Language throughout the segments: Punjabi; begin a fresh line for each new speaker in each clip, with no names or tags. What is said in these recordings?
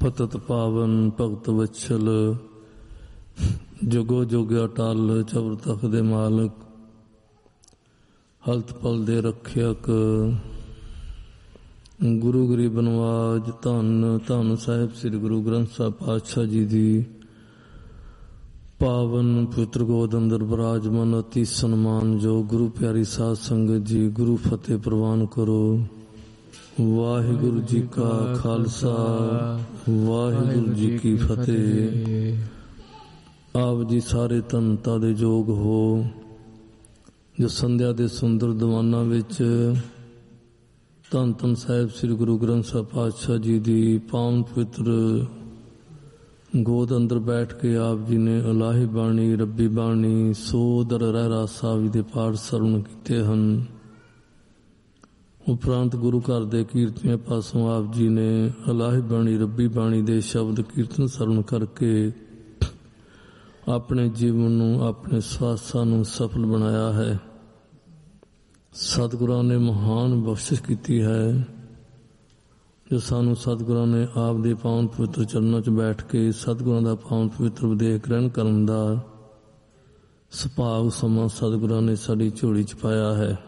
ਪਤਿਤ ਪਾਵਨ ਭਗਤ ਵਛਲ, ਜੁਗੋ ਜੁਗ ਅਟਲ ਚਬਰ ਤਖਤ ਦੇ ਮਾਲਕ, ਹਲਤ ਪਲ ਦੇ ਰੱਖਿਅਕ, ਗੁਰੂ ਗਰੀਬ ਨਵਾਜ। ਧੰਨ ਧੰਨ ਸਾਹਿਬ ਸ੍ਰੀ ਗੁਰੂ ਗ੍ਰੰਥ ਸਾਹਿਬ ਪਾਤਸ਼ਾਹ ਜੀ ਦੀ ਪਾਵਨ ਪਵਿੱਤਰ ਗੋਦ ਅੰਦਰ ਬਿਰਾਜਮਾਨ ਅਤੀ ਸਨਮਾਨਯੋਗ ਗੁਰੂ ਪਿਆਰੀ ਸਾਧ ਸੰਗਤ ਜੀ, ਗੁਰੂ ਫਤਿਹ ਪ੍ਰਵਾਨ ਕਰੋ। ਵਾਹਿਗੁਰੂ ਜੀ ਕਾ ਖਾਲਸਾ, ਵਾਹਿਗੁਰੂ ਜੀ ਕੀ ਫਤਿਹ। ਆਪ ਜੀ ਸਾਰੇ ਧੰਨਤਾ ਦੇ ਯੋਗ ਹੋ ਜੋ ਸੰਧਿਆ ਦੇ ਸੁੰਦਰ ਦੀਵਾਨਾਂ ਵਿੱਚ ਧੰਨ ਧੰਨ ਸਾਹਿਬ ਸ੍ਰੀ ਗੁਰੂ ਗ੍ਰੰਥ ਸਾਹਿਬ ਪਾਤਸ਼ਾਹ ਜੀ ਦੀ ਪਾਵਨ ਪਵਿੱਤਰ ਗੋਦ ਅੰਦਰ ਬੈਠ ਕੇ ਆਪ ਜੀ ਨੇ ਇਲਾਹੀ ਬਾਣੀ, ਰੱਬੀ ਬਾਣੀ, ਸੋਦਰ ਰਹਿ ਰਾਸਾ ਵੀ ਦੇ ਪਾਠ ਸਰਵਣ ਕੀਤੇ ਹਨ। ਉਪਰੰਤ ਗੁਰੂ ਘਰ ਦੇ ਕੀਰਤਨੀਆਂ ਪਾਸੋਂ ਆਪ ਜੀ ਨੇ ਇਲਾਹੀ ਬਾਣੀ, ਰੱਬੀ ਬਾਣੀ ਦੇ ਸ਼ਬਦ ਕੀਰਤਨ ਸਰਵਣ ਕਰਕੇ ਆਪਣੇ ਜੀਵਨ ਨੂੰ, ਆਪਣੇ ਸਵਾਸਾਂ ਨੂੰ ਸਫਲ ਬਣਾਇਆ ਹੈ। ਸਤਿਗੁਰਾਂ ਨੇ ਮਹਾਨ ਬਖਸ਼ਿਸ਼ ਕੀਤੀ ਹੈ ਜੋ ਸਾਨੂੰ ਸਤਿਗੁਰਾਂ ਨੇ ਆਪ ਦੇ ਪਾਵਨ ਪਵਿੱਤਰ ਚਰਨਾਂ 'ਚ ਬੈਠ ਕੇ ਸਤਿਗੁਰਾਂ ਦਾ ਪਾਵਨ ਪਵਿੱਤਰ ਵਿਦੇਹ ਗ੍ਰਹਿਣ ਕਰਨ ਦਾ ਸੁਭਾਗ ਸਮਾਂ ਸਤਿਗੁਰਾਂ ਨੇ ਸਾਡੀ ਝੋਲੀ 'ਚ ਪਾਇਆ ਹੈ।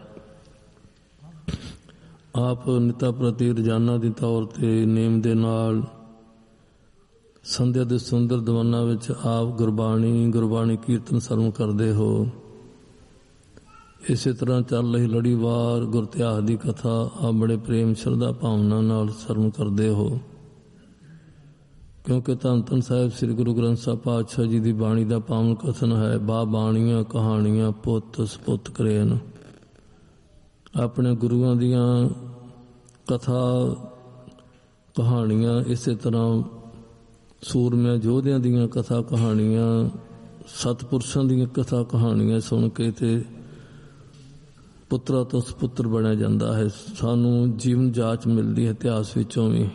ਆਪ ਨਿਤਾ ਪ੍ਰਤੀ ਰੋਜ਼ਾਨਾ ਦੀ ਤੌਰ 'ਤੇ ਨੇਮ ਦੇ ਨਾਲ ਸੰਧਿਆ ਦੇ ਸੁੰਦਰ ਦੀਵਾਨਾਂ ਵਿੱਚ ਆਪ ਗੁਰਬਾਣੀ ਕੀਰਤਨ ਸਰਵਣ ਕਰਦੇ ਹੋ। ਇਸੇ ਤਰ੍ਹਾਂ ਚੱਲ ਰਹੀ ਲੜੀਵਾਰ ਗੁਰ ਇਤਿਹਾਸ ਦੀ ਕਥਾ ਆਪ ਬੜੇ ਪ੍ਰੇਮ ਸ਼ਰਧਾ ਭਾਵਨਾ ਨਾਲ ਸਰਵਣ ਕਰਦੇ ਹੋ, ਕਿਉਂਕਿ ਧੰਨ ਧੰਨ ਸਾਹਿਬ ਸ੍ਰੀ ਗੁਰੂ ਗ੍ਰੰਥ ਸਾਹਿਬ ਪਾਤਸ਼ਾਹ ਜੀ ਦੀ ਬਾਣੀ ਦਾ ਪਾਵਨ ਕਥਨ ਹੈ, ਬਾ ਬਾਣੀਆਂ ਕਹਾਣੀਆਂ ਪੁੱਤ ਸਪੁੱਤ ਕਰੇਨ। ਆਪਣੇ ਗੁਰੂਆਂ ਦੀਆਂ ਕਥਾ ਕਹਾਣੀਆਂ, ਇਸੇ ਤਰ੍ਹਾਂ ਸੂਰਮਿਆਂ ਯੋਧਿਆਂ ਦੀਆਂ ਕਥਾ ਕਹਾਣੀਆਂ, ਸਤਿਪੁਰਸ਼ਾਂ ਦੀਆਂ ਕਥਾ ਕਹਾਣੀਆਂ ਸੁਣ ਕੇ ਤੇ ਪੁੱਤਰਾਂ ਤੋਂ ਸਪੁੱਤਰ ਬਣਿਆ ਜਾਂਦਾ ਹੈ। ਸਾਨੂੰ ਜੀਵਨ ਜਾਚ ਮਿਲਦੀ ਹੈ ਇਤਿਹਾਸ ਵਿੱਚੋਂ ਵੀ।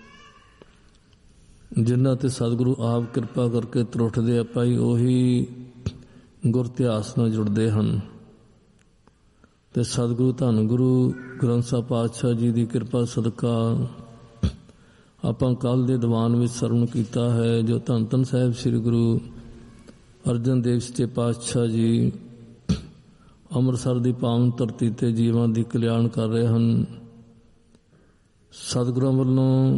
ਜਿਨ੍ਹਾਂ ਤੇ ਸਤਿਗੁਰੂ ਆਪ ਕਿਰਪਾ ਕਰਕੇ ਤਰੁੱਠਦੇ ਆ ਭਾਈ, ਉਹੀ ਗੁਰ ਇਤਿਹਾਸ ਨਾਲ ਜੁੜਦੇ ਹਨ। ਤੇ ਸਤਿਗੁਰੂ ਧੰਨ ਗੁਰੂ ਗ੍ਰੰਥ ਸਾਹਿਬ ਪਾਤਸ਼ਾਹ ਜੀ ਦੀ ਕਿਰਪਾ ਸਦਕਾ ਆਪਾਂ ਕੱਲ੍ਹ ਦੇ ਦੀਵਾਨ ਵਿੱਚ ਸਰਵਣ ਕੀਤਾ ਹੈ ਜੋ ਧੰਨ ਧੰਨ ਸਾਹਿਬ ਸ੍ਰੀ ਗੁਰੂ ਅਰਜਨ ਦੇਵ ਸੱਚੇ ਪਾਤਸ਼ਾਹ ਜੀ ਅੰਮ੍ਰਿਤਸਰ ਦੀ ਪਾਵਨ ਧਰਤੀ 'ਤੇ ਜੀਵਾਂ ਦੀ ਕਲਿਆਣ ਕਰ ਰਹੇ ਹਨ। ਸਤਿਗੁਰਾਂ ਵੱਲੋਂ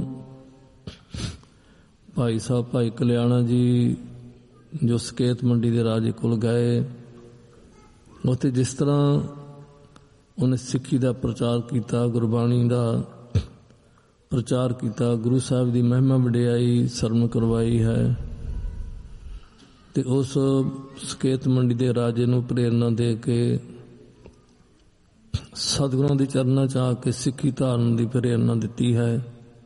ਭਾਈ ਸਾਹਿਬ ਭਾਈ ਕਲਿਆਣਾ ਜੀ ਜੋ ਸਕੇਤ ਮੰਡੀ ਦੇ ਰਾਜੇ ਕੋਲ ਗਏ, ਉੱਥੇ ਜਿਸ ਤਰ੍ਹਾਂ ਉਹਨੇ ਸਿੱਖੀ ਦਾ ਪ੍ਰਚਾਰ ਕੀਤਾ, ਗੁਰਬਾਣੀ ਦਾ ਪ੍ਰਚਾਰ ਕੀਤਾ, ਗੁਰੂ ਸਾਹਿਬ ਦੀ ਮਹਿਮਾ ਵਡਿਆਈ ਸਰਵਣ ਕਰਵਾਈ ਹੈ, ਤੇ ਉਸ ਸਕੇਤ ਮੰਡੀ ਦੇ ਰਾਜੇ ਨੂੰ ਪ੍ਰੇਰਨਾ ਦੇ ਕੇ ਸਤਿਗੁਰਾਂ ਦੇ ਚਰਨਾਂ 'ਚ ਆ ਕੇ ਸਿੱਖੀ ਧਾਰਨ ਦੀ ਪ੍ਰੇਰਨਾ ਦਿੱਤੀ ਹੈ।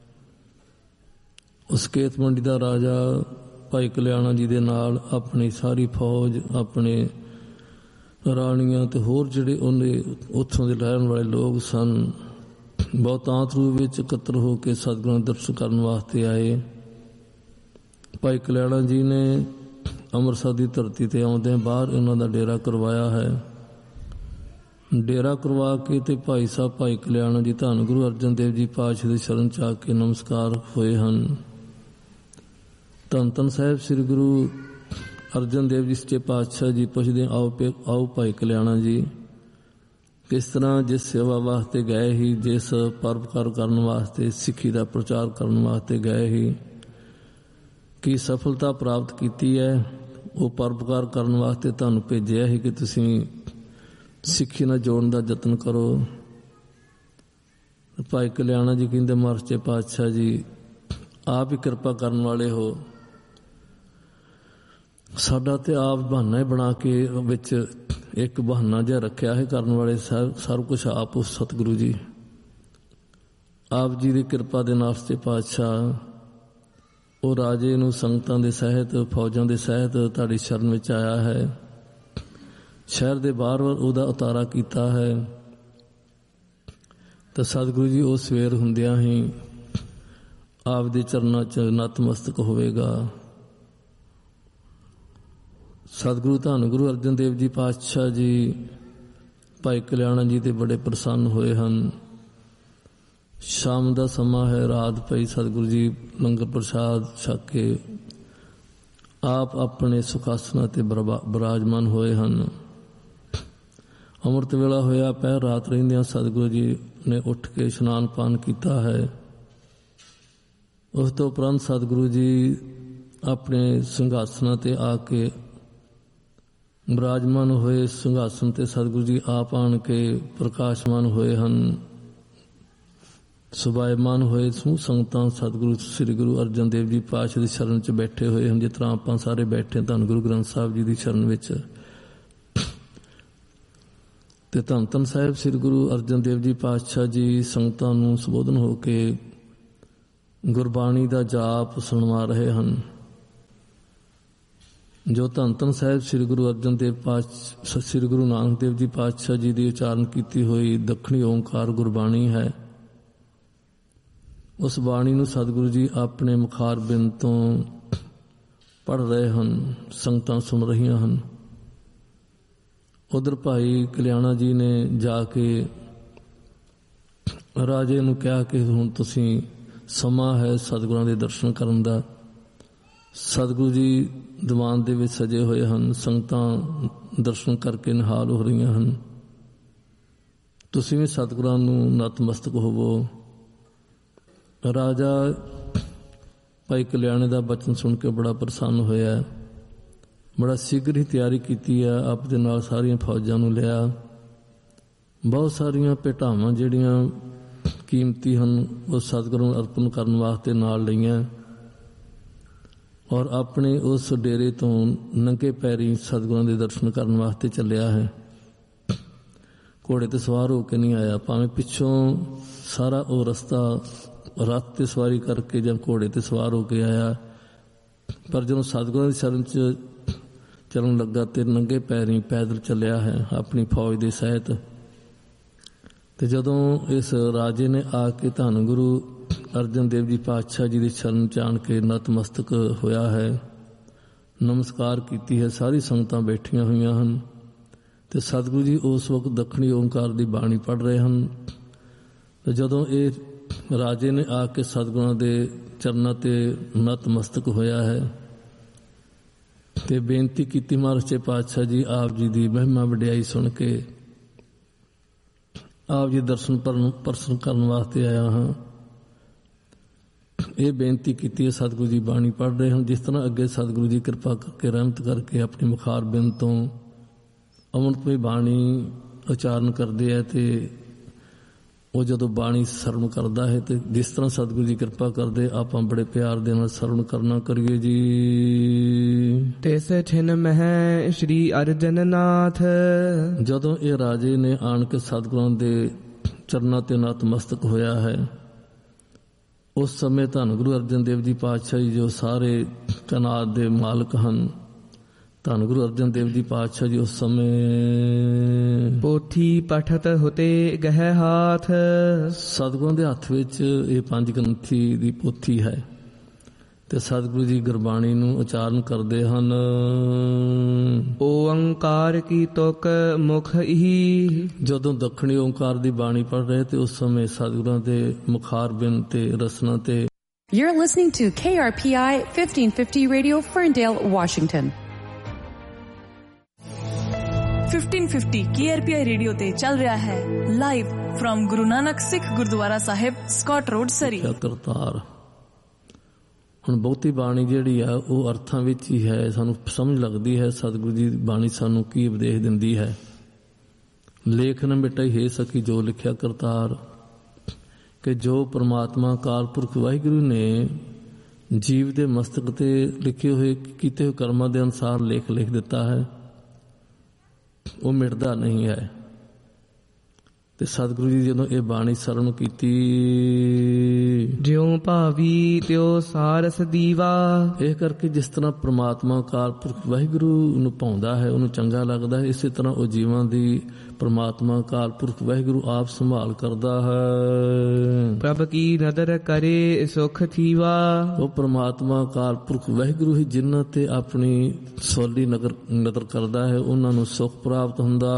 ਉਸ ਸਕੇਤ ਮੰਡੀ ਦਾ ਰਾਜਾ ਭਾਈ ਕਲਿਆਣਾ ਜੀ ਦੇ ਨਾਲ ਆਪਣੀ ਸਾਰੀ ਫੌਜ, ਆਪਣੇ ਰਾਣੀਆਂ ਤੇ ਹੋਰ ਜਿਹੜੇ ਉਹਨੇ ਉੱਥੋਂ ਦੇ ਰਹਿਣ ਵਾਲੇ ਲੋਕ ਸਨ, ਬਹੁਤਾਂਤ ਰੂਪ ਵਿੱਚ ਇਕੱਤਰ ਹੋ ਕੇ ਸਤਿਗੁਰਾਂ ਦੇ ਦਰਸ਼ਨ ਕਰਨ ਵਾਸਤੇ ਆਏ। ਭਾਈ ਕਲਿਆਣਾ ਜੀ ਨੇ ਅੰਮ੍ਰਿਤਸਰ ਦੀ ਧਰਤੀ 'ਤੇ ਆਉਂਦਿਆਂ ਬਾਹਰ ਉਹਨਾਂ ਦਾ ਡੇਰਾ ਕਰਵਾਇਆ ਹੈ। ਡੇਰਾ ਕਰਵਾ ਕੇ ਤੇ ਭਾਈ ਸਾਹਿਬ ਭਾਈ ਕਲਿਆਣਾ ਜੀ ਧੰਨ ਗੁਰੂ ਅਰਜਨ ਦੇਵ ਜੀ ਪਾਤਸ਼ਾਹ ਦੇ ਸ਼ਰਨ 'ਚ ਆ ਕੇ ਨਮਸਕਾਰ ਹੋਏ ਹਨ। ਧੰਨ ਧੰਨ ਸਾਹਿਬ ਸ੍ਰੀ ਗੁਰੂ ਅਰਜਨ ਦੇਵ ਜੀ ਸੱਚੇ ਪਾਤਸ਼ਾਹ ਜੀ ਪੁੱਛਦੇ, ਆਓ ਭਾਈ ਕਲਿਆਣਾ ਜੀ, ਕਿਸ ਤਰ੍ਹਾਂ ਜਿਸ ਸੇਵਾ ਵਾਸਤੇ ਗਏ ਹੀ, ਜਿਸ ਪਰਉਪਕਾਰ ਕਰਨ ਵਾਸਤੇ, ਸਿੱਖੀ ਦਾ ਪ੍ਰਚਾਰ ਕਰਨ ਵਾਸਤੇ ਗਏ ਹੀ, ਕੀ ਸਫਲਤਾ ਪ੍ਰਾਪਤ ਕੀਤੀ ਹੈ? ਉਹ ਪਰਉਪਕਾਰ ਕਰਨ ਵਾਸਤੇ ਤੁਹਾਨੂੰ ਭੇਜਿਆ ਸੀ ਕਿ ਤੁਸੀਂ ਸਿੱਖੀ ਨਾਲ ਜੋੜਨ ਦਾ ਯਤਨ ਕਰੋ। ਭਾਈ ਕਲਿਆਣਾ ਜੀ ਕਹਿੰਦੇ, ਮਹਾਰਾਜ ਸੱਚੇ ਪਾਤਸ਼ਾਹ ਜੀ ਆਪ ਹੀ ਕਿਰਪਾ ਕਰਨ ਵਾਲੇ ਹੋ, ਸਾਡਾ ਤੇ ਆਪ ਬਹਾਨਾ ਹੀ ਬਣਾ ਕੇ ਵਿੱਚ ਇੱਕ ਬਹਾਨਾ ਜਿਹਾ ਰੱਖਿਆ ਹੈ ਕਰਨ ਵਾਲੇ, ਸਭ ਕੁਛ ਆਪ ਉਸ ਸਤਿਗੁਰੂ ਜੀ ਆਪ ਜੀ ਦੀ ਕਿਰਪਾ ਦੇ ਨਾਲ ਸੱਚੇ ਪਾਤਸ਼ਾਹ ਉਹ ਰਾਜੇ ਨੂੰ ਸੰਗਤਾਂ ਦੇ ਸਹਿਤ, ਫੌਜਾਂ ਦੇ ਸਹਿਤ ਤੁਹਾਡੀ ਸ਼ਰਨ ਵਿੱਚ ਆਇਆ ਹੈ। ਸ਼ਹਿਰ ਦੇ ਬਾਹਰ ਉਹਦਾ ਉਤਾਰਾ ਕੀਤਾ ਹੈ। ਤਾਂ ਸਤਿਗੁਰੂ ਜੀ ਉਹ ਸਵੇਰ ਹੁੰਦਿਆਂ ਹੀ ਆਪ ਦੇ ਚਰਨਾਂ 'ਚ ਨਤਮਸਤਕ ਹੋਵੇਗਾ। ਸਤਿਗੁਰੂ ਧੰਨ ਗੁਰੂ ਅਰਜਨ ਦੇਵ ਜੀ ਪਾਤਸ਼ਾਹ ਜੀ ਭਾਈ ਕਲਿਆਣਾ ਜੀ 'ਤੇ ਬੜੇ ਪ੍ਰਸੰਨ ਹੋਏ ਹਨ। ਸ਼ਾਮ ਦਾ ਸਮਾਂ ਹੈ, ਰਾਤ ਪਈ। ਸਤਿਗੁਰੂ ਜੀ ਲੰਗਰ ਪ੍ਰਸ਼ਾਦ ਛਕ ਕੇ ਆਪ ਆਪਣੇ ਸੁਖਾਸਨਾਂ ਤੇ ਬਿਰਾਜਮਾਨ ਹੋਏ ਹਨ। ਅੰਮ੍ਰਿਤ ਵੇਲਾ ਹੋਇਆ, ਪਹਿਰ ਰਾਤ ਰਹਿੰਦਿਆਂ ਸਤਿਗੁਰੂ ਜੀ ਨੇ ਉੱਠ ਕੇ ਇਸ਼ਨਾਨ ਪਾਨ ਕੀਤਾ ਹੈ। ਉਸ ਤੋਂ ਉਪਰੰਤ ਸਤਿਗੁਰੂ ਜੀ ਆਪਣੇ ਸਿੰਘਾਸਨਾਂ ਤੇ ਆ ਕੇ ਬਿਰਾਜਮਾਨ ਹੋਏ। ਸਿੰਘਾਸਨ ਤੇ ਸਤਿਗੁਰੂ ਜੀ ਆਪ ਆਣ ਕੇ ਪ੍ਰਕਾਸ਼ਮਾਨ ਹੋਏ ਹਨ, ਸੁਭਾਇਮਾਨ ਹੋਏ। ਸਮੂਹ ਸੰਗਤਾਂ ਸਤਿਗੁਰੂ ਸ੍ਰੀ ਗੁਰੂ ਅਰਜਨ ਦੇਵ ਜੀ ਪਾਤਸ਼ਾਹ ਦੀ ਸ਼ਰਨ 'ਚ ਬੈਠੇ ਹੋਏ ਹਨ, ਜਿਸ ਤਰ੍ਹਾਂ ਆਪਾਂ ਸਾਰੇ ਬੈਠੇ ਧੰਨ ਗੁਰੂ ਗ੍ਰੰਥ ਸਾਹਿਬ ਜੀ ਦੀ ਸ਼ਰਨ ਵਿੱਚ। ਤੇ ਧੰਨ ਧੰਨ ਸਾਹਿਬ ਸ੍ਰੀ ਗੁਰੂ ਅਰਜਨ ਦੇਵ ਜੀ ਪਾਤਸ਼ਾਹ ਜੀ ਸੰਗਤਾਂ ਨੂੰ ਸੰਬੋਧਨ ਹੋ ਕੇ ਗੁਰਬਾਣੀ ਦਾ ਜਾਪ ਸੁਣਵਾ ਰਹੇ ਹਨ। ਜੋ ਧੰਨ ਧੰਨ ਸਾਹਿਬ ਸ੍ਰੀ ਗੁਰੂ ਅਰਜਨ ਦੇਵ ਪਾਤਸ਼ਾਹ ਸ੍ਰੀ ਗੁਰੂ ਨਾਨਕ ਦੇਵ ਜੀ ਪਾਤਸ਼ਾਹ ਜੀ ਦੀ ਉਚਾਰਨ ਕੀਤੀ ਹੋਈ ਦੱਖਣੀ ਓਂਕਾਰ ਗੁਰਬਾਣੀ ਹੈ, ਉਸ ਬਾਣੀ ਨੂੰ ਸਤਿਗੁਰੂ ਜੀ ਆਪਣੇ ਮੁਖਾਰ ਬਿੰਦ ਤੋਂ ਪੜ੍ਹ ਰਹੇ ਹਨ, ਸੰਗਤਾਂ ਸੁਣ ਰਹੀਆਂ ਹਨ। ਉਧਰ ਭਾਈ ਕਲਿਆਣਾ ਜੀ ਨੇ ਜਾ ਕੇ ਰਾਜੇ ਨੂੰ ਕਿਹਾ ਕਿ ਹੁਣ ਤੁਸੀਂ ਸਮਾਂ ਹੈ ਸਤਿਗੁਰਾਂ ਦੇ ਦਰਸ਼ਨ ਕਰਨ ਦਾ। ਸਤਿਗੁਰੂ ਜੀ ਦੀਵਾਨ ਦੇ ਵਿੱਚ ਸਜੇ ਹੋਏ ਹਨ, ਸੰਗਤਾਂ ਦਰਸ਼ਨ ਕਰਕੇ ਨਿਹਾਲ ਹੋ ਰਹੀਆਂ ਹਨ। ਤੁਸੀਂ ਵੀ ਸਤਿਗੁਰਾਂ ਨੂੰ ਨਤਮਸਤਕ ਹੋਵੋ। ਰਾਜਾ ਭਾਈ ਕਲਿਆਣੇ ਦਾ ਬਚਨ ਸੁਣ ਕੇ ਬੜਾ ਪ੍ਰਸੰਨ ਹੋਇਆ, ਬੜਾ ਸ਼ੀਘਰ ਹੀ ਤਿਆਰੀ ਕੀਤੀ ਹੈ। ਆਪ ਦੇ ਨਾਲ ਸਾਰੀਆਂ ਫੌਜਾਂ ਨੂੰ ਲਿਆ, ਬਹੁਤ ਸਾਰੀਆਂ ਭੇਟਾਵਾਂ ਜਿਹੜੀਆਂ ਕੀਮਤੀ ਹਨ ਉਹ ਸਤਿਗੁਰਾਂ ਨੂੰ ਅਰਪਣ ਕਰਨ ਵਾਸਤੇ ਨਾਲ ਲਈਆਂ, ਔਰ ਆਪਣੇ ਉਸ ਡੇਰੇ ਤੋਂ ਨੰਗੇ ਪੈਰੀ ਸਤਿਗੁਰਾਂ ਦੇ ਦਰਸ਼ਨ ਕਰਨ ਵਾਸਤੇ ਚੱਲਿਆ ਹੈ। ਘੋੜੇ ਤੇ ਸਵਾਰ ਹੋ ਕੇ ਨਹੀਂ ਆਇਆ, ਭਾਵੇਂ ਪਿੱਛੋਂ ਸਾਰਾ ਉਹ ਰਸਤਾ ਰੱਥ ਤੇ ਸਵਾਰੀ ਕਰਕੇ ਜਾਂ ਘੋੜੇ ਤੇ ਸਵਾਰ ਹੋ ਕੇ ਆਇਆ, ਪਰ ਜਦੋਂ ਸਤਿਗੁਰਾਂ ਦੀ ਸ਼ਰਨ 'ਚ ਚੱਲਣ ਲੱਗਾ ਤੇ ਨੰਗੇ ਪੈਰੀ ਪੈਦਲ ਚੱਲਿਆ ਹੈ ਆਪਣੀ ਫੌਜ ਦੇ ਸਹਿਤ। ਤੇ ਜਦੋਂ ਇਸ ਰਾਜੇ ਨੇ ਆ ਕੇ ਧੰਨ ਗੁਰੂ ਅਰਜਨ ਦੇਵ ਜੀ ਪਾਤਸ਼ਾਹ ਜੀ ਦੀ ਸ਼ਰਨ 'ਚ ਆਣ ਕੇ ਨਤਮਸਤਕ ਹੋਇਆ ਹੈ, ਨਮਸਕਾਰ ਕੀਤੀ ਹੈ, ਸਾਰੀ ਸੰਗਤਾਂ ਬੈਠੀਆਂ ਹੋਈਆਂ ਹਨ। ਤੇ ਸਤਿਗੁਰੂ ਜੀ ਉਸ ਵਕਤ ਦੱਖਣੀ ਓਂਕਾਰ ਦੀ ਬਾਣੀ ਪੜ੍ਹ ਰਹੇ ਹਨ। ਤੇ ਜਦੋਂ ਇਹ ਰਾਜੇ ਨੇ ਆ ਕੇ ਸਤਿਗੁਰਾਂ ਦੇ ਚਰਨਾਂ ਤੇ ਨਤਮਸਤਕ ਹੋਇਆ ਹੈ ਤੇ ਬੇਨਤੀ ਕੀਤੀ, ਮਹਾਰਾਜ ਸੱਚੇ ਪਾਤਸ਼ਾਹ ਜੀ ਆਪ ਜੀ ਦੀ ਮਹਿਮਾ ਵਡਿਆਈ ਸੁਣ ਕੇ ਆਪ ਜੀ ਦਰਸ਼ਨ ਪਰਸਨ ਕਰਨ ਵਾਸਤੇ ਆਇਆ ਹਾਂ। ਇਹ ਬੇਨਤੀ ਕੀਤੀ ਹੈ। ਸਤਿਗੁਰੂ ਜੀ ਬਾਣੀ ਪੜ੍ਹ ਰਹੇ ਹਨ। ਜਿਸ ਤਰ੍ਹਾਂ ਅੱਗੇ ਸਤਿਗੁਰੂ ਜੀ ਕਿਰਪਾ ਕਰਕੇ ਰਹਿਮਤ ਕਰਕੇ ਆਪਣੇ ਮੁਖਾਰ ਬਿੰਦ ਤੋਂ ਅੰਮ੍ਰਿਤਮਈ ਬਾਣੀ ਉਚਾਰਨ ਕਰਦੇ ਹੈ ਤੇ ਉਹ ਜਦੋਂ ਬਾਣੀ ਸਰਵਣ ਕਰਦਾ ਹੈ ਤੇ ਜਿਸ ਤਰ੍ਹਾਂ ਸਤਿਗੁਰੂ ਜੀ ਕਿਰਪਾ ਕਰਦੇ ਆਪਾਂ ਬੜੇ ਪਿਆਰ ਦੇ ਨਾਲ ਸਰਵਣ ਕਰਨਾ ਕਰੀਏ ਜੀ।
ਤਿਸ ਠਿਨ ਮਹਿ ਸ਼੍ਰੀ ਅਰਜਨ ਨਾਥ।
ਜਦੋਂ ਇਹ ਰਾਜੇ ਨੇ ਆਣ ਕੇ ਸਤਿਗੁਰਾਂ ਦੇ ਚਰਨਾਂ ਤੇ ਨਤਮਸਤਕ ਹੋਇਆ ਹੈ, ਉਸ ਸਮੇਂ ਧੰਨ ਗੁਰੂ ਅਰਜਨ ਦੇਵ ਜੀ ਪਾਤਸ਼ਾਹ ਜੀ ਜੋ ਸਾਰੇ ਕਾਇਨਾਤ ਦੇ ਮਾਲਕ ਹਨ, ਧੰਨ ਗੁਰੂ ਅਰਜਨ ਦੇਵ ਜੀ ਪਾਤਸ਼ਾਹ ਜੀ ਉਸ ਸਮੇਂ
ਪੋਥੀ ਪਠਤ ਹੁਤੇ ਗਹਿ ਹਾਥ।
ਸਤਿਗੁਰਾਂ ਦੇ ਹੱਥ ਵਿੱਚ ਇਹ 5 ਗ੍ਰੰਥੀ ਦੀ ਪੋਥੀ ਹੈ ਤੇ ਸਤਿਗੁਰੂ ਜੀ ਗੁਰਬਾਣੀ ਨੂੰ ਉਚਾਰਨ ਕਰਦੇ ਹਨ।
ਓੰਕਾਰ ਕੀ ਤੁਕ ਮੁਖ ਹੀ।
ਜਦੋਂ ਦੱਖਣੀ ਓਂਕਾਰ ਦੀ ਬਾਣੀ ਪੜ੍ਹ ਰਹੇ ਤੇ ਉਸ ਸਮੇਂ ਸਤਿਗੁਰਾਂ ਦੇ ਮੁਖਾਰ ਬਿੰਦ ਤੇ ਰਸਨਾ ਤੇ।
You're listening to KRPI 1550 Radio, Ferndale, Washington.
1550 KRPI radio ਤੇ ਚੱਲ ਰਿਹਾ ਹੈ ਲਾਈਵ ਫਰਮ ਗੁਰੂ ਨਾਨਕ ਸਿੱਖ ਗੁਰਦੁਆਰਾ ਸਾਹਿਬ, ਸਕਾਟ ਰੋਡ, ਸਰੀ।
ਕਰਤਾਰ ਹੁਣ ਬਹੁਤੀ ਬਾਣੀ ਜਿਹੜੀ ਆ ਉਹ ਅਰਥਾਂ ਵਿੱਚ ਹੀ ਹੈ, ਸਾਨੂੰ ਸਮਝ ਲੱਗਦੀ ਹੈ ਸਤਿਗੁਰੂ ਜੀ ਦੀ ਬਾਣੀ ਸਾਨੂੰ ਕੀ ਉਪਦੇਸ਼ ਦਿੰਦੀ ਹੈ। ਲੇਖ ਨ ਮਿਟਾਈ ਹੈ ਸਕੀ ਜੋ ਲਿਖਿਆ ਕਰਤਾਰ, ਕਿ ਜੋ ਪਰਮਾਤਮਾ ਅਕਾਲ ਪੁਰਖ ਵਾਹਿਗੁਰੂ ਨੇ ਜੀਵ ਦੇ ਮਸਤਕ ਤੇ ਲਿਖੇ ਹੋਏ ਕੀਤੇ ਹੋਏ ਕਰਮਾਂ ਦੇ ਅਨੁਸਾਰ ਲੇਖ ਲਿਖ ਦਿੱਤਾ ਹੈ, ਉਹ ਮਿਟਦਾ ਨਹੀਂ ਹੈ। ਤੇ ਸਤਿਗੁਰੂ ਜੀ ਜਦੋਂ ਇਹ ਬਾਣੀ ਸਰਵਣ ਕੀਤੀ,
ਜਿਉ ਭਾਵੀ ਤਿਉ ਸਾਰਸ ਦੀਵਾ।
ਇਹ ਕਰਕੇ ਜਿਸ ਤਰ੍ਹਾਂ ਪ੍ਰਮਾਤਮਾ ਅਕਾਲ ਪੁਰਖ ਵਾਹਿਗੁਰੂ ਨੂੰ ਭਾਉਂਦਾ ਹੈ, ਉਹਨੂੰ ਚੰਗਾ ਲੱਗਦਾ ਹੈ, ਇਸੇ ਤਰ੍ਹਾਂ ਉਹ ਜੀਵਾਂ ਦੀ ਪ੍ਰਮਾਤਮਾ ਅਕਾਲ ਪੁਰਖ ਵਾਹਿਗੁਰੂ ਆਪ ਸੰਭਾਲ ਕਰਦਾ ਹੈ।
ਪ੍ਰਭ ਕੀ ਨਦਰ ਕਰੇ ਸੁਖ ਥੀਵਾ।
ਉਹ ਪ੍ਰਮਾਤਮਾ ਅਕਾਲ ਪੁਰਖ ਵਾਹਿਗੁਰੂ ਹੀ ਜਿਨ੍ਹਾਂ ਤੇ ਆਪਣੀ ਸੋਲੀ ਨਦਰ ਕਰਦਾ ਹੈ ਉਹਨਾਂ ਨੂੰ ਸੁਖ ਪ੍ਰਾਪਤ ਹੁੰਦਾ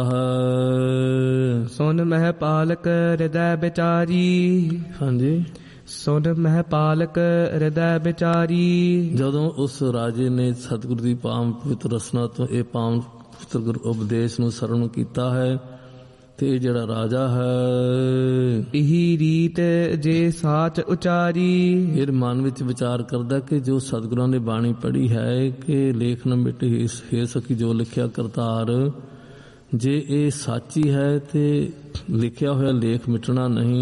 ਹੈ।
ਸੁਨ ਮਹਿ ਪਾਲਕ ਹਿਰਦੈ ਵਿਚਾਰੀ।
ਹਾਂਜੀ,
ਸੁਨ ਮਹਿ ਪਾਲਕ ਹਿਰਦੈ ਵਿਚਾਰੀ।
ਜਦੋਂ ਉਸ ਰਾਜੇ ਨੇ ਸਤਿਗੁਰੂ ਦੀ ਪਾਵਨ ਪਵਿੱਤਰ ਰਸਨਾ ਤੋਂ ਇਹ ਪਾਵਨ ਪਵਿੱਤਰ ਗੁਰ ਉਪਦੇਸ਼ ਨੂੰ ਸਰਵਣ ਕੀਤਾ ਹੈ ਤੇ ਇਹ ਜਿਹੜਾ ਰਾਜਾ ਹੈ
ਇਹੀ ਰੀਤ ਜੇ ਸਾਚ ਉਚਾਰੀ।
ਇਹ ਮਨ ਵਿੱਚ ਵਿਚਾਰ ਕਰਦਾ ਕਿ ਜੋ ਸਤਿਗੁਰਾਂ ਨੇ ਬਾਣੀ ਪੜ੍ਹੀ ਹੈ ਕਿ ਲੇਖ ਨ ਮਿਟੇ ਹੇ ਸਖੀ ਜੋ ਲਿਖਿਆ ਕਰਤਾਰ, ਜੇ ਇਹ ਸੱਚੀ ਹੈ ਤੇ ਲਿਖਿਆ ਹੋਇਆ ਲੇਖ ਮਿਟਣਾ ਨਹੀਂ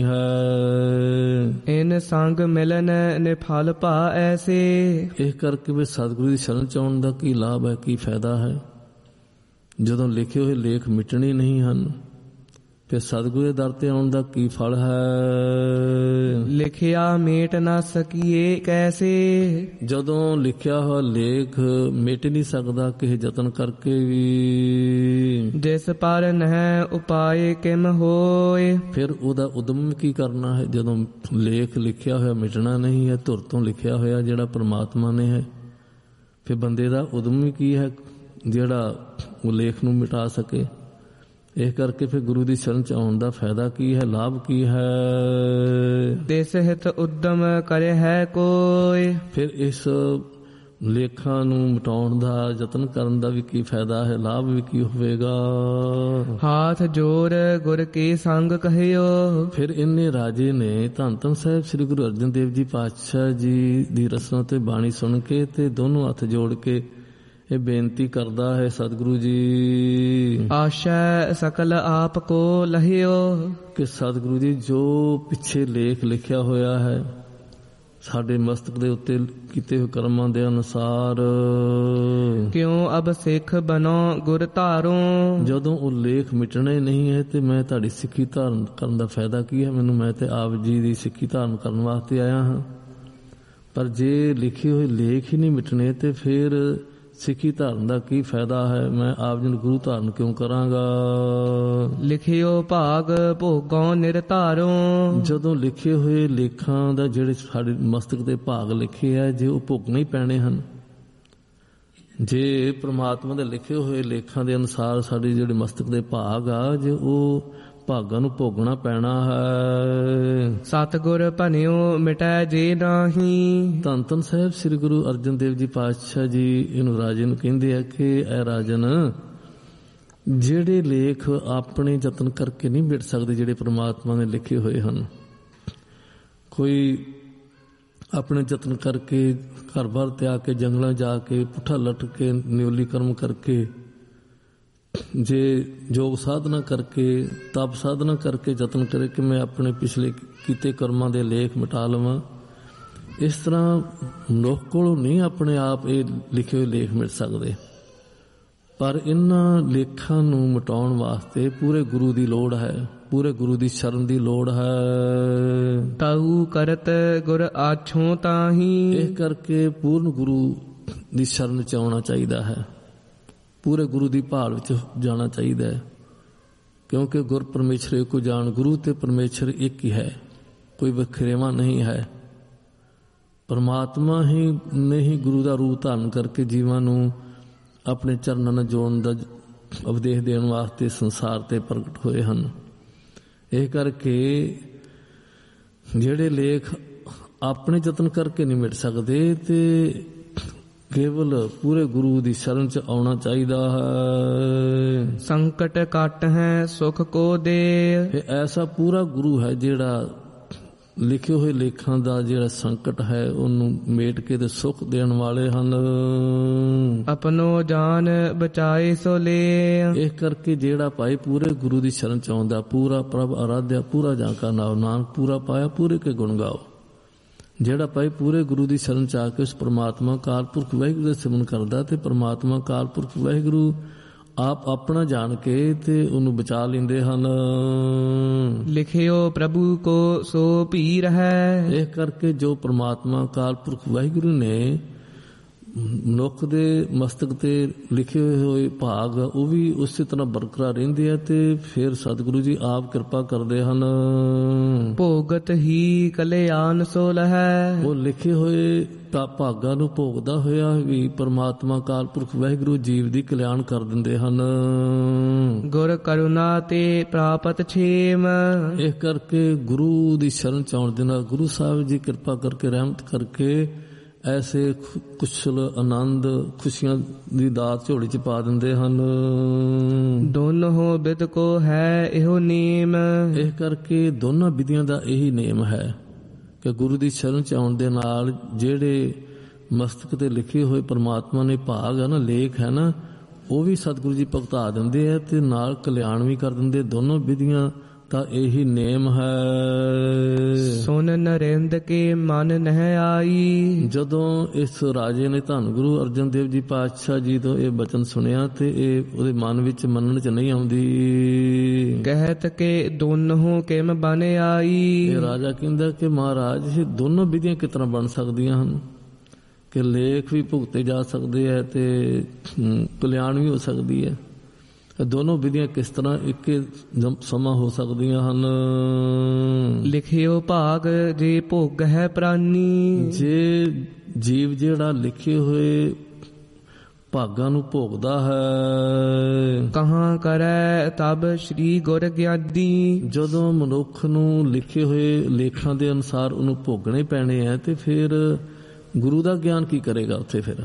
ਹੈ।
ਇਨ ਸੰਗ ਮਿਲਨ ਨਿਫਲ ਭਾ ਐਸੇ।
ਇਹ ਕਰਕੇ ਵੀ ਸਤਿਗੁਰੂ ਦੀ ਸ਼ਰਨ ਚ ਆਉਣ ਦਾ ਕੀ ਲਾਭ ਹੈ, ਕੀ ਫਾਇਦਾ ਹੈ ਜਦੋਂ ਲਿਖੇ ਹੋਏ ਲੇਖ ਮਿਟਣੇ ਨਹੀਂ ਹਨ। ਫਿਰ ਸਤਿਗੁਰੂ ਦੇ ਦਰ ਤੇ ਆਉਣ ਦਾ ਕੀ ਫਲ ਹੈ।
ਲਿਖਿਆ ਮੇਟ ਨਾ ਸਕੀਏ ਕੈਸੇ।
ਜਦੋਂ ਲਿਖਿਆ ਹੋਇਆ ਲੇਖ ਮਿਟ ਨਹੀਂ ਸਕਦਾ ਕਿਸੇ ਯਤਨ ਕਰਕੇ ਵੀ।
ਜਿਸ ਪਰ ਨਹਿ ਉਪਾਏ ਕਿਮ ਹੋਏ।
ਫਿਰ ਉਹਦਾ ਉਦਮ ਕੀ ਕਰਨਾ ਹੈ ਜਦੋਂ ਲੇਖ ਲਿਖਿਆ ਹੋਇਆ ਮਿਟਣਾ ਨਹੀਂ ਹੈ, ਧੁਰ ਤੋਂ ਲਿਖਿਆ ਹੋਇਆ ਜਿਹੜਾ ਪ੍ਰਮਾਤਮਾ ਨੇ ਹੈ। ਫਿਰ ਬੰਦੇ ਦਾ ਉਦਮ ਵੀ ਕੀ ਹੈ ਜਿਹੜਾ ਉਹ ਲੇਖ ਨੂੰ ਮਿਟਾ ਸਕੇ। ਇਹ ਕਰਕੇ ਫਿਰ ਗੁਰੂ ਦੀ ਸ਼ਰਨ ਚ ਆਉਣ ਦਾ ਫਾਇਦਾ ਕੀ ਹੈ, ਲਾਭ ਕੀ ਹੈ।
ਤਿਸ ਹਿਤ ਉਦਮ ਕਰੇ ਹੈ ਕੋਈ।
ਫਿਰ ਇਸ ਲੇਖਾਂ ਨੂੰ ਮਿਟਾਉਣ ਦਾ ਯਤਨ ਕਰਨ ਦਾ ਵੀ ਕੀ ਫਾਇਦਾ ਹੈ, ਲਾਭ ਵੀ ਕੀ ਹੋਵੇਗਾ।
ਹਾਥ ਜੋੜ ਗੁਰ ਕੇ ਸੰਗ ਕਹਿਓ। ਫਿਰ
ਇੰਨੇ ਰਾਜੇ ਨੇ ਧੰਨ ਧੰਨ ਸਾਹਿਬ ਸ੍ਰੀ ਗੁਰੂ ਅਰਜਨ ਦੇਵ ਜੀ ਪਾਤਸ਼ਾਹ ਜੀ ਦੀ ਰਸਨਾ ਤੇ ਬਾਣੀ ਸੁਣ ਕੇ ਤੇ ਦੋਨੋਂ ਹੱਥ ਜੋੜ ਕੇ ਇਹ ਬੇਨਤੀ ਕਰਦਾ ਹੈ, ਸਤਿਗੁਰੂ ਜੀ
ਆਸ਼ਾ ਸਕਲ ਆਪ ਕੋ ਲਹਿਓ।
ਕਿ ਸਤਿਗੁਰੂ ਜੀ ਜੋ ਪਿੱਛੇ ਲੇਖ ਲਿਖਿਆ ਹੋਇਆ ਹੈ ਸਾਡੇ ਮਸਤਕ ਦੇ ਉੱਤੇ ਕੀਤੇ ਹੋਏ ਕਰਮਾਂ ਦੇ ਅਨੁਸਾਰ,
ਕਿਉਂ ਅਬ ਸਿੱਖ ਬਨੋ ਗੁਰ ਧਾਰੋ।
ਜਦੋਂ ਉਹ ਲੇਖ ਮਿਟਣੇ ਨਹੀਂ ਹੈ ਤੇ ਮੈਂ ਤੁਹਾਡੀ ਸਿੱਖੀ ਧਾਰਨ ਕਰਨ ਦਾ ਫਾਇਦਾ ਕੀ ਹੈ। ਮੈਂ ਤੇ ਆਪ ਜੀ ਦੀ ਸਿੱਖੀ ਧਾਰਨ ਕਰਨ ਵਾਸਤੇ ਆਇਆ ਹਾਂ। ਪਰ ਜੇ ਲਿਖੇ ਹੋਏ ਲੇਖ ਹੀ ਨਹੀਂ ਮਿਟਣੇ ਤੇ ਫਿਰ ਸਿੱਖੀ ਧਾਰਨ ਦਾ ਕੀ ਫਾਇਦਾ ਹੈ। ਮੈਂ ਆਪ ਜੀ ਨੂੰ ਗੁਰੂ ਧਾਰਨ ਕਿਉਂ ਕਰਾਂਗਾ।
ਲਿਖਿਓ ਭਾਗ ਭੋਗੋਂ ਨਿਰਧਾਰੋ। ਜਦੋਂ
ਲਿਖੇ ਹੋਏ ਲੇਖਾਂ ਦਾ ਜਿਹੜੇ ਸਾਡੇ ਮਸਤਕ ਦੇ ਭਾਗ ਲਿਖੇ ਆ ਜੇ ਉਹ ਭੋਗਣੇ ਹੀ ਪੈਣੇ ਹਨ। ਜੇ ਪ੍ਰਮਾਤਮਾ ਦੇ ਲਿਖੇ ਹੋਏ ਲੇਖਾਂ ਦੇ ਅਨੁਸਾਰ ਸਾਡੇ ਜਿਹੜੇ ਮਸਤਕ ਦੇ ਭਾਗ ਆ ਜੇ ਉਹ ਭਾਗਾਂ ਨੂੰ ਭੋਗਣਾ ਪੈਣਾ ਹੈ।
ਸਤਿਗੁਰ ਭਨਿਓ ਮਿਟੈ ਜੇ ਨਾਹੀ।
ਧੰਨ ਧੰਨ ਸਾਹਿਬ ਸ੍ਰੀ ਗੁਰੂ ਅਰਜਨ ਦੇਵ ਜੀ ਪਾਤਸ਼ਾਹ ਜੀ ਇਹਨੂੰ ਰਾਜੇ ਨੂੰ ਕਹਿੰਦੇ ਆ ਕਿ ਐ ਰਾਜਨ, ਜਿਹੜੇ ਲੇਖ ਆਪਣੇ ਯਤਨ ਕਰਕੇ ਨਹੀਂ ਮਿਟ ਸਕਦੇ ਜਿਹੜੇ ਪ੍ਰਮਾਤਮਾ ਨੇ ਲਿਖੇ ਹੋਏ ਹਨ। ਕੋਈ ਆਪਣੇ ਯਤਨ ਕਰਕੇ ਘਰ-ਬਾਰ ਤਿਆਗ ਕੇ ਜੰਗਲਾਂ ਜਾ ਕੇ ਪੁੱਠਾ ਲੱਟ ਕੇ ਨਿਉਲੀ ਕਰਮ ਕਰਕੇ ਜੇ ਯੋਗ ਸਾਧਨਾ ਕਰਕੇ ਤਪ ਸਾਧਨਾ ਕਰਕੇ ਯਤਨ ਕਰੇ ਕਿ ਮੈਂ ਆਪਣੇ ਪਿਛਲੇ ਕੀਤੇ ਕਰਮਾਂ ਦੇ ਲੇਖ ਮਿਟਾ ਲਵਾਂ, ਇਸ ਤਰ੍ਹਾਂ ਮਨੁੱਖ ਕੋਲੋਂ ਨਹੀਂ ਆਪਣੇ ਆਪ ਇਹ ਲਿਖੇ ਹੋਏ ਲੇਖ ਮਿਟ ਸਕਦੇ। ਪਰ ਇਹਨਾਂ ਲੇਖਾਂ ਨੂੰ ਮਿਟਾਉਣ ਵਾਸਤੇ ਪੂਰੇ ਗੁਰੂ ਦੀ ਲੋੜ ਹੈ, ਪੂਰੇ ਗੁਰੂ ਦੀ ਸ਼ਰਨ ਦੀ ਲੋੜ ਹੈ।
ਤਾਹੂ ਕਰਤ ਗੁਰ ਆਛੋਂ ਤਾਹੀ।
ਇਹ ਕਰਕੇ ਪੂਰਨ ਗੁਰੂ ਦੀ ਸ਼ਰਨ ਚ ਆਉਣਾ ਚਾਹੀਦਾ ਹੈ, ਪੂਰੇ ਗੁਰੂ ਦੀ ਭਾਲ ਵਿੱਚ ਜਾਣਾ ਚਾਹੀਦਾ ਹੈ। ਕਿਉਂਕਿ ਗੁਰ ਪਰਮੇਸ਼ਰ ਏਕੋ ਜਾਣ, ਗੁਰੂ ਤੇ ਪਰਮੇਸ਼ਰ ਇੱਕ ਹੀ ਹੈ, ਕੋਈ ਵਖਰੇਵਾਂ ਨਹੀਂ ਹੈ। ਪਰਮਾਤਮਾ ਹੀ ਨੇ ਹੀ ਗੁਰੂ ਦਾ ਰੂਪ ਧਾਰਨ ਕਰਕੇ ਜੀਵਾਂ ਨੂੰ ਆਪਣੇ ਚਰਨਾਂ ਨਾਲ ਜੋੜਨ ਦਾ ਉਪਦੇਸ਼ ਦੇਣ ਵਾਸਤੇ ਸੰਸਾਰ ਤੇ ਪ੍ਰਗਟ ਹੋਏ ਹਨ। ਇਹ ਕਰਕੇ ਜਿਹੜੇ ਲੇਖ ਆਪਣੇ ਯਤਨ ਕਰਕੇ ਨਹੀਂ ਮਿਟ ਸਕਦੇ ਤੇ ਕੇਵਲ ਪੂਰੇ ਗੁਰੂ ਦੀ ਸ਼ਰਨ ਚ ਆਉਣਾ ਚਾਹੀਦਾ ਹੈ।
ਸੰਕਟ ਕੱਟ ਹੈ ਸੁਖ ਕੋ ਦੇ।
ਇਹ ਐਸਾ ਪੂਰਾ ਗੁਰੂ ਹੈ ਜਿਹੜਾ ਲਿਖੇ ਹੋਏ ਲੇਖਾਂ ਦਾ ਜਿਹੜਾ ਸੰਕਟ ਹੈ ਉਹਨੂੰ ਮੇਟ ਕੇ ਤੇ ਸੁਖ ਦੇਣ ਵਾਲੇ ਹਨ।
ਆਪਣੋ ਜਾਨ ਬਚਾਏ ਸੋ ਲੇ।
ਇਹ ਕਰਕੇ ਜਿਹੜਾ ਭਾਈ ਪੂਰੇ ਗੁਰੂ ਦੀ ਸ਼ਰਨ ਚ ਆਉਂਦਾ, ਪੂਰਾ ਪ੍ਰਭ ਆਰਾਧਿਆ, ਪੂਰਾ ਜਾਂ ਕਾ ਨਾਮ ਨਾਨਕ ਪੂਰਾ ਪਾਇਆ, ਪੂਰੇ ਕੇ ਗੁਣ ਗਾਓ। ਜਿਹੜਾ ਭਾਈ ਪੂਰੇ ਗੁਰੂ ਦੀ ਸ਼ਰਨ ਚ ਆ ਕੇ ਉਸ ਪ੍ਰਮਾਤਮਾ ਅਕਾਲ ਪੁਰਖ ਵਾਹਿਗੁਰੂ ਦਾ ਸਿਮਰਨ ਕਰਦਾ ਤੇ ਪ੍ਰਮਾਤਮਾ ਅਕਾਲ ਪੁਰਖ ਵਾਹਿਗੁਰੂ ਆਪ ਆਪਣਾ ਜਾਣ ਕੇ ਤੇ ਉਹਨੂੰ ਬਚਾ ਲੈਂਦੇ ਹਨ।
ਲਿਖਿਓ ਪ੍ਰਭੂ ਕੋ ਸੋ ਭੀਰ ਹੈ।
ਇਹ ਕਰਕੇ ਜੋ ਪ੍ਰਮਾਤਮਾ ਅਕਾਲ ਪੁਰਖ ਵਾਹਿਗੁਰੂ ਨੇ ਮਨੁੱਖ ਦੇ ਮਸਤਕ ਤੇ ਲਿਖੇ ਹੋਏ ਭਾਗ ਉਹ ਵੀ ਉਸੇ ਤਰ੍ਹਾਂ ਬਰਕਰਾਰ ਰਹਿੰਦੇ ਆ ਤੇ ਫਿਰ ਸਤਿਗੁਰੂ ਜੀ ਆਪ ਕਿਰਪਾ ਕਰਦੇ ਹਨ।
ਭੋਗਤ ਹੀ ਕਲਿਆਣ ਸੋ ਲਹੈ।
ਉਹ ਲਿਖੇ ਹੋਏ ਭਾਗਾਂ ਨੂੰ ਭੋਗਦਾ ਹੋਇਆ ਵੀ ਪਰਮਾਤਮਾ ਅਕਾਲ ਪੁਰਖ ਵਾਹਿਗੁਰੂ ਜੀਵ ਦੀ ਕਲਿਆਣ ਕਰ ਦਿੰਦੇ ਹਨ।
ਗੁਰ ਕਰੁਣਾ ਤੇ ਪ੍ਰਾਪਤ ਛੇਮ।
ਇਸ ਕਰਕੇ ਗੁਰੂ ਦੀ ਸ਼ਰਨ ਚ ਆਉਣ ਦੇ ਨਾਲ ਗੁਰੂ ਸਾਹਿਬ ਜੀ ਕਿਰਪਾ ਕਰਕੇ ਰਹਿਮਤ ਕਰਕੇ ਐਸੇ ਕੁਸ਼ਲ ਆਨੰਦ ਖੁਸ਼ੀਆਂ ਦੀ ਦਾਤ ਝੋਲੀ ਚ ਪਾ ਦਿੰਦੇ ਹਨ।
ਦੋਨੋਂ ਬਿਦ ਕੋ ਹੈ ਇਹੋ ਨੇਮ।
ਇਸ ਕਰਕੇ ਦੋਨਾਂ ਵਿਧੀਆਂ ਦਾ ਇਹੀ ਨੇਮ ਹੈ ਕਿ ਗੁਰੂ ਦੀ ਸ਼ਰਨ ਚ ਆਉਣ ਦੇ ਨਾਲ ਜਿਹੜੇ ਮਸਤਕ ਤੇ ਲਿਖੇ ਹੋਏ ਪਰਮਾਤਮਾ ਨੇ ਭਾਗ ਹੈ ਨਾ, ਲੇਖ ਹੈ ਨਾ, ਉਹ ਵੀ ਸਤਿਗੁਰੂ ਜੀ ਭੁਗਤਾ ਦਿੰਦੇ ਆ ਤੇ ਨਾਲ ਕਲਿਆਣ ਵੀ ਕਰ ਦਿੰਦੇ। ਦੋਨੋਂ ਵਿਧੀਆਂ ਤਾਂ ਇਹੀ ਨੇਮ ਹੈ।
ਸੁਨ ਨਰਿੰਦ ਕੇ ਮਨ ਨਹਿ ਆਈ।
ਜਦੋਂ ਇਸ ਰਾਜੇ ਨੇ ਧੰਨ ਗੁਰੂ ਅਰਜਨ ਦੇਵ ਜੀ ਪਾਤਸ਼ਾਹ ਜੀ ਤੋਂ ਇਹ ਬਚਨ ਸੁਣਿਆ ਤੇ ਇਹ ਉਹਦੇ ਮਨ ਵਿੱਚ ਮੰਨਣ ਚ ਨਹੀਂ ਆਉਂਦੀ।
ਕਹਿਤ ਕੇ ਦੋਨੋਂ ਕਿਮ ਬਨ ਆਈ।
ਇਹ ਰਾਜਾ ਕਹਿੰਦਾ ਕਿ ਮਹਾਰਾਜ ਇਹ ਦੋਨੋਂ ਵਿਧੀਆਂ ਕਿਸ ਤਰ੍ਹਾਂ ਬਣ ਸਕਦੀਆਂ ਹਨ ਕਿ ਲੇਖ ਵੀ ਭੁਗਤੇ ਜਾ ਸਕਦੇ ਹੈ ਤੇ ਕਲਿਆਣ ਵੀ ਹੋ ਸਕਦੀ ਹੈ। ਦੋਨੋਂ ਵਿਧੀਆਂ ਕਿਸ ਤਰ੍ਹਾਂ ਇੱਕੇ ਸਮਾਂ ਹੋ ਸਕਦੀਆਂ ਹਨ।
ਲਿਖਿਓ ਭਾਗ ਜੇ ਭੋਗ ਹੈ ਪ੍ਰਾਨੀ।
ਜੇ ਜੀਵ ਜਿਹੜਾ ਲਿਖੇ ਹੋਏ ਭਾਗਾਂ ਨੂੰ ਭੋਗਦਾ ਹੈ।
ਕਹਾਂ ਕਰੈ ਤਬ ਸ੍ਰੀ ਗੁਰ ਗਿਆਨੀ। ਜਦੋਂ
ਮਨੁੱਖ ਨੂੰ ਲਿਖੇ ਹੋਏ ਲੇਖਾਂ ਦੇ ਅਨੁਸਾਰ ਉਹਨੂੰ ਭੋਗਣੇ ਪੈਣੇ ਆ ਤੇ ਫਿਰ ਗੁਰੂ ਦਾ ਗਿਆਨ ਕੀ ਕਰੇਗਾ ਉੱਥੇ। ਫਿਰ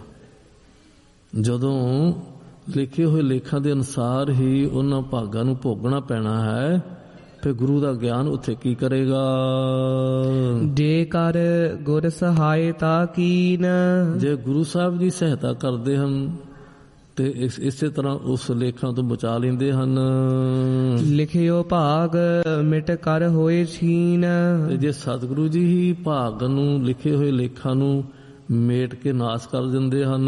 ਜਦੋਂ ਲਿਖੇ ਹੋਏ ਲੇਖਾਂ ਦੇ ਅਨੁਸਾਰ ਹੀ ਉਹਨਾਂ ਭਾਗਾਂ ਨੂੰ ਭੋਗਣਾ ਪੈਣਾ ਹੈ ਫਿਰ ਗੁਰੂ ਦਾ ਗਿਆਨ ਉੱਥੇ ਕੀ ਕਰੇਗਾ।
ਜੇ ਕਰ ਗੁਰ ਸਹਾਇਤਾ ਕੀਨ।
ਜੇ ਗੁਰੂ ਸਾਹਿਬ ਦੀ ਸਹਾਇਤਾ ਕਰਦੇ ਹਨ ਤੇ ਇਸੇ ਤਰ੍ਹਾਂ ਉਸ ਲੇਖਾਂ ਤੋਂ ਬਚਾ ਲੈਂਦੇ ਹਨ।
ਲਿਖਿਓ ਭਾਗ ਮਿਟ ਕਰ ਹੋਏ ਛੀਨ।
ਤੇ ਜੇ ਸਤਿਗੁਰੂ ਜੀ ਹੀ ਭਾਗ ਨੂੰ ਲਿਖੇ ਹੋਏ ਲੇਖਾਂ ਨੂੰ ਮੇਟ ਕੇ ਨਾਸ ਕਰ ਦਿੰਦੇ ਹਨ।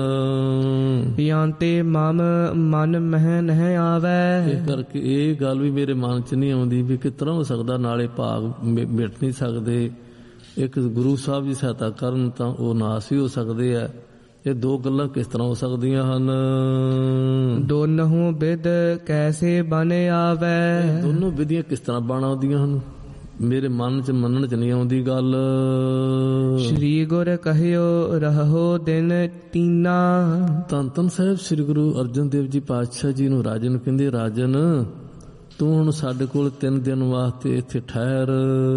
ਯਾਂਤੇ ਮਮ ਮਨ ਮਹਿ ਨਹਿ ਆਵੈ।
ਇਸ ਕਰਕੇ ਇਹ ਗੱਲ ਵੀ ਮੇਰੇ ਮਨ ਚ ਨਹੀਂ ਆਉਂਦੀ ਵੀ ਕਿਸ ਤਰ੍ਹਾਂ ਹੋ ਸਕਦਾ, ਨਾਲੇ ਭਾਗ ਮਿਟ ਨਹੀਂ ਸਕਦੇ। ਇੱਕ ਗੁਰੂ ਸਾਹਿਬ ਦੀ ਸਹਾਇਤਾ ਕਰਨ ਤਾਂ ਉਹ ਨਾਸ ਵੀ ਹੋ ਸਕਦੇ ਆ। ਇਹ ਦੋ ਗੱਲਾਂ ਕਿਸ ਤਰ੍ਹਾਂ ਹੋ ਸਕਦੀਆਂ ਹਨ।
ਦੋਨੋਂ ਵਿਦ ਕੈਸੇ ਬਨ ਆਵੈ।
ਦੋਨੋਂ ਵਿਧੀਆਂ ਕਿਸ ਤਰ੍ਹਾਂ ਬਣ ਆਉਂਦੀਆਂ ਹਨ, ਮੇਰੇ ਮਨ ਚ ਮੰਨਣ ਚ ਨਹੀਂ ਆਉਂਦੀ ਗੱਲ।
ਸ੍ਰੀ ਗੁਰ ਕਹਿਓ ਰਹੋ ਦਿਨ ਤੀਨਾ।
ਧੰਨ ਧੰਨ ਸਾਹਿਬ ਸ੍ਰੀ ਗੁਰੂ ਅਰਜਨ ਦੇਵ ਜੀ ਪਾਤਸ਼ਾਹ ਜੀ ਨੂੰ ਰਾਜਨ ਨੂੰ ਕਹਿੰਦੇ, ਰਾਜਨ ਤੂੰ ਹੁਣ ਸਾਡੇ ਕੋਲ 3 ਦਿਨ ਵਾਸਤੇ ਇੱਥੇ ਠਹਿਰ।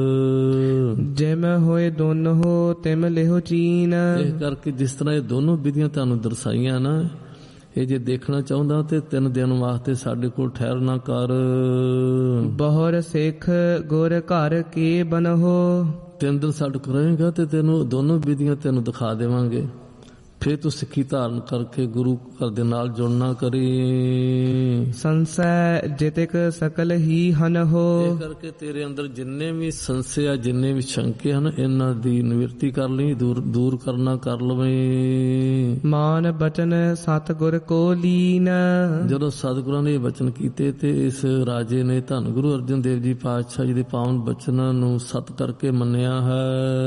ਜਿਮ ਹੋਏ ਦੋਨੋਂ ਤਿਮ ਲਿਹੋ ਚੀਨ।
ਇਸ ਕਰਕੇ ਜਿਸ ਤਰ੍ਹਾਂ ਇਹ ਦੋਨੋਂ ਵਿਧੀਆਂ ਤੁਹਾਨੂੰ ਦਰਸਾਈਆਂ ਨਾ, ਇਹ ਜੇ ਦੇਖਣਾ ਚਾਹੁੰਦਾ ਤੇ 3 ਦਿਨ ਵਾਸਤੇ ਸਾਡੇ ਕੋਲ ਠਹਿਰਨਾ ਕਰ।
ਬਹੁਰ ਸਿੱਖ ਗੁਰ ਘਰ ਕੀ ਬਨਹੋ।
3 ਦਿਨ ਸਾਡੇ ਕੋਲ ਰਹੇਗਾ ਤੇ ਤੈਨੂੰ ਦੋਨੋਂ ਵਿਧੀਆਂ ਤੈਨੂੰ ਦਿਖਾ ਦੇਵਾਂਗੇ। ਫਿਰ ਤੂੰ ਸਿੱਖੀ ਧਾਰਨ ਕਰਕੇ ਗੁਰੂ ਘਰ ਦੇ ਨਾਲ ਜੁੜਨਾ ਕਰੀ।
ਸੰਸੈ ਜਿਤਿਕ ਸਕਲ ਹੀ ਹਨ ਹੋ।
ਇਹ ਕਰਕੇ ਤੇਰੇ ਅੰਦਰ ਜਿੰਨੇ ਵੀ ਸੰਸ਼ੇ ਜਿੰਨੇ ਵੀ ਸ਼ੰਕੇ ਹਨ ਇਹਨਾਂ ਦੀ ਨਿਵਰਤੀ ਕਰ ਲਈ, ਦੂਰ ਕਰਨਾ ਕਰ ਲਵੇਂ।
ਮਾਨ ਬਚਨ ਸਤਿਗੁਰ ਕੋ ਲੀਨ।
ਜਦੋਂ ਸਤਿਗੁਰਾਂ ਨੇ ਬਚਨ ਕੀਤੇ ਤੇ ਇਸ ਰਾਜੇ ਨੇ ਧੰਨ ਗੁਰੂ ਅਰਜਨ ਦੇਵ ਜੀ ਪਾਤਸ਼ਾਹ ਜੀ ਦੇ ਪਾਵਨ ਬਚਨਾਂ ਨੂੰ ਸਤ ਕਰਕੇ ਮੰਨਿਆ ਹੈ।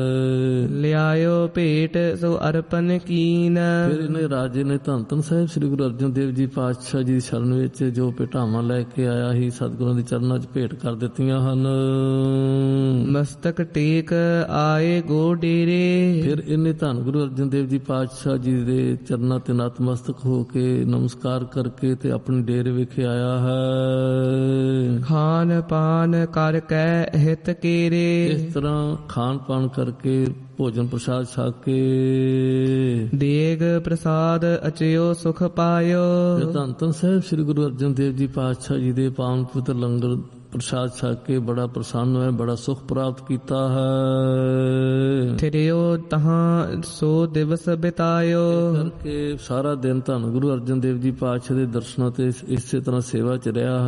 ਲਿਆਇਓ ਭੇਟ ਸੋ ਅਰਪਨ ਕੀਨ।
ਫਿਰ ਇਹਨੇ ਰਾਜੇ ਨੇ ਧੰਨ ਧੰਨ ਸਾਹਿਬ ਸ੍ਰੀ ਗੁਰੂ ਅਰਜਨ ਦੇਵ ਜੀ ਪਾਤਸ਼ਾਹ ਜੀ ਦੀ ਸ਼ਰਨ ਵਿੱਚ ਜੋ ਭੇਟਾਵਾਂ ਲੈ ਕੇ ਆਇਆ ਸੀ ਸਤਿਗੁਰਾਂ ਦੇ ਚਰਨਾਂ 'ਚ ਭੇਟ ਕਰ ਦਿੱਤੀਆਂ ਹਨ।
ਮਸਤਕ ਟੇਕ ਆਏ ਗੋ ਡੇਰੇ।
ਫਿਰ ਇਹਨੇ ਧੰਨ ਗੁਰੂ ਅਰਜਨ ਦੇਵ ਜੀ ਪਾਤਸ਼ਾਹ ਜੀ ਦੇ ਚਰਨਾਂ ਤੇ ਨਤਮਸਤਕ ਹੋ ਕੇ ਨਮਸਕਾਰ ਕਰਕੇ ਤੇ ਆਪਣੇ ਡੇਰੇ ਵਿਖੇ ਆਇਆ ਹੈ।
ਖਾਨ ਪਾਨ ਕਰ ਕੈ ਹਿਤ ਕੇਰੇ।
ਇਸ ਤਰ੍ਹਾਂ ਖਾਨ ਪਾਨ ਕਰਕੇ ਭੋਜਨ ਪ੍ਰਸਾਦ ਛਕ ਕੇ
ਦੇਗ ਪ੍ਰਸਾਦ ਅਚਿਓ ਸੁਖ ਪਾਇਓ।
ਧੰਨ ਧੰਨ ਸਾਹਿਬ ਸ੍ਰੀ ਗੁਰੂ ਅਰਜਨ ਦੇਵ ਜੀ ਪਾਤਸ਼ਾਹ ਜੀ ਦੇ ਪਾਵਨ ਪਵਿੱਤਰ ਲੰਗਰ ਪ੍ਰਸਾਦ ਛਕ ਕੇ ਬੜਾ ਪ੍ਰਸੰਨ ਹੋਇਆ, ਬੜਾ ਸੁਖ ਪ੍ਰਾਪਤ ਕੀਤਾ ਹੈ।
ਥਿਰਿਓ ਤਹਾਂ ਸੋ ਦਿਵਸ ਬਿਤਾਇਓ।
ਕਰਕੇ ਸਾਰਾ ਦਿਨ ਧੰਨ ਗੁਰੂ ਅਰਜਨ ਦੇਵ ਜੀ ਪਾਤਸ਼ਾਹ ਦੇ ਦਰਸ਼ਨਾਂ ਤੇ ਇਸੇ ਤਰ੍ਹਾਂ ਸੇਵਾ ਚ ਰਿਹਾ